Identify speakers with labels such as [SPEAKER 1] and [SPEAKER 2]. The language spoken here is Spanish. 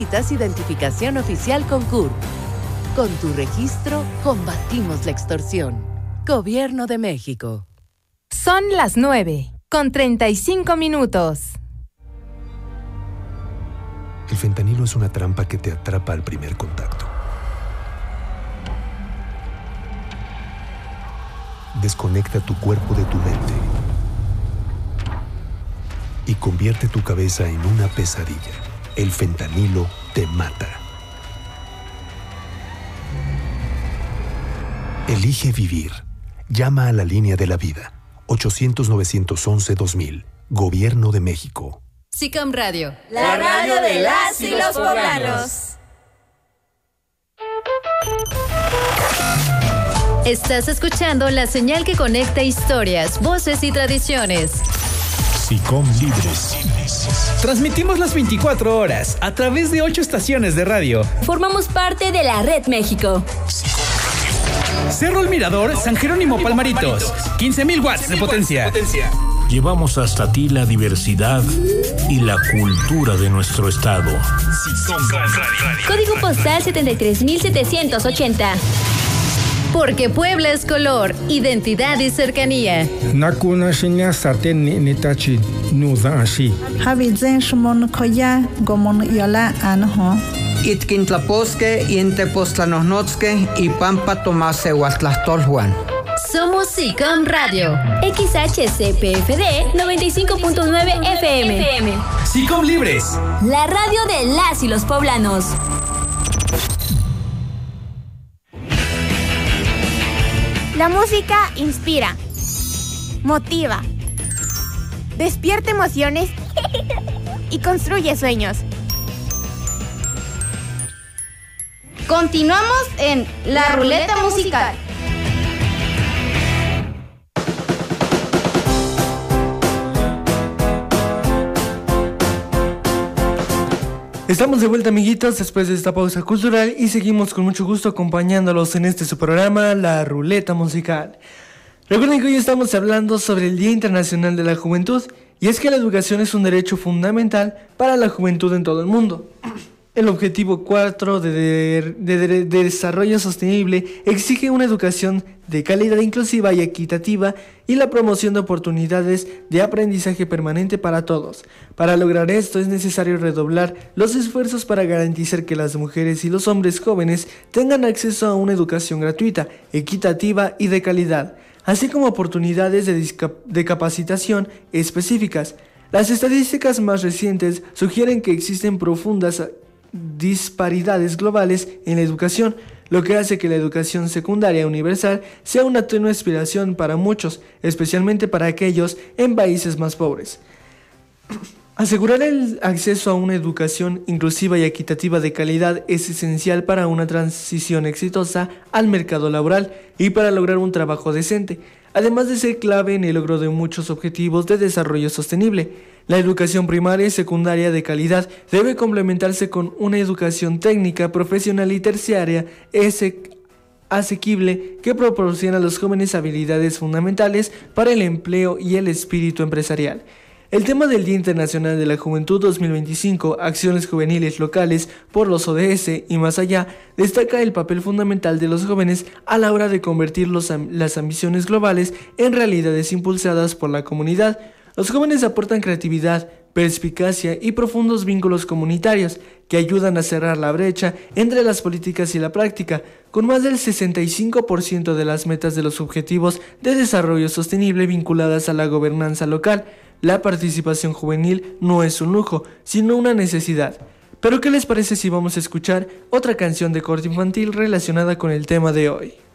[SPEAKER 1] Necesitas identificación oficial con CURP. Con tu registro, combatimos la extorsión. Gobierno de México.
[SPEAKER 2] Son las 9:35.
[SPEAKER 3] El fentanilo es una trampa que te atrapa al primer contacto. Desconecta tu cuerpo de tu mente y convierte tu cabeza en una pesadilla. El fentanilo te mata. Elige vivir. Llama a la línea de la vida. 800-911-2000. Gobierno de México.
[SPEAKER 4] SICOM Radio.
[SPEAKER 5] La radio de las y los poblanos.
[SPEAKER 4] Estás escuchando la señal que conecta historias, voces y tradiciones.
[SPEAKER 6] SICOM Libres.
[SPEAKER 7] Transmitimos las 24 horas a través de 8 estaciones de radio.
[SPEAKER 5] Formamos parte de la Red México.
[SPEAKER 7] Cerro El Mirador, San Jerónimo Palmaritos. 15,000 watts de potencia.
[SPEAKER 6] Llevamos hasta ti la diversidad y la cultura de nuestro estado.
[SPEAKER 5] Código postal 73,780.
[SPEAKER 4] Porque Puebla es color, identidad y cercanía.
[SPEAKER 8] Nakuna shinya sarten nitachi nuda ashi.
[SPEAKER 9] Habizen shmon koya gomon yola anho.
[SPEAKER 10] Itkintlaposque, Intepostlanosnotzque y Pampa Tomase Huatlastolhuan.
[SPEAKER 4] Somos SICOM Radio.
[SPEAKER 5] XHCPFD 95.9 FM.
[SPEAKER 7] SICOM Libres.
[SPEAKER 5] La radio de las y los poblanos.
[SPEAKER 11] La música inspira, motiva, despierta emociones y construye sueños.
[SPEAKER 12] Continuamos en La Ruleta Musical.
[SPEAKER 13] Estamos de vuelta, amiguitos, después de esta pausa cultural y seguimos con mucho gusto acompañándolos en su programa, La Ruleta Musical. Recuerden que hoy estamos hablando sobre el Día Internacional de la Juventud, y es que la educación es un derecho fundamental para la juventud en todo el mundo. El objetivo 4 de desarrollo sostenible exige una educación de calidad inclusiva y equitativa y la promoción de oportunidades de aprendizaje permanente para todos. Para lograr esto es necesario redoblar los esfuerzos para garantizar que las mujeres y los hombres jóvenes tengan acceso a una educación gratuita, equitativa y de calidad, así como oportunidades de capacitación específicas. Las estadísticas más recientes sugieren que existen profundas disparidades globales en la educación, lo que hace que la educación secundaria universal sea una tenue aspiración para muchos, especialmente para aquellos en países más pobres. Asegurar el acceso a una educación inclusiva y equitativa de calidad es esencial para una transición exitosa al mercado laboral y para lograr un trabajo decente, además de ser clave en el logro de muchos objetivos de desarrollo sostenible. La educación primaria y secundaria de calidad debe complementarse con una educación técnica, profesional y terciaria asequible que proporciona a los jóvenes habilidades fundamentales para el empleo y el espíritu empresarial. El tema del Día Internacional de la Juventud 2025, acciones juveniles locales por los ODS y más allá, destaca el papel fundamental de los jóvenes a la hora de convertir las ambiciones globales en realidades impulsadas por la comunidad. Los jóvenes aportan creatividad, perspicacia y profundos vínculos comunitarios que ayudan a cerrar la brecha entre las políticas y la práctica, con más del 65% de las metas de los objetivos de desarrollo sostenible vinculadas a la gobernanza local. La participación juvenil no es un lujo, sino una necesidad. Pero ¿qué les parece si vamos a escuchar otra canción de corte infantil relacionada con el tema de hoy?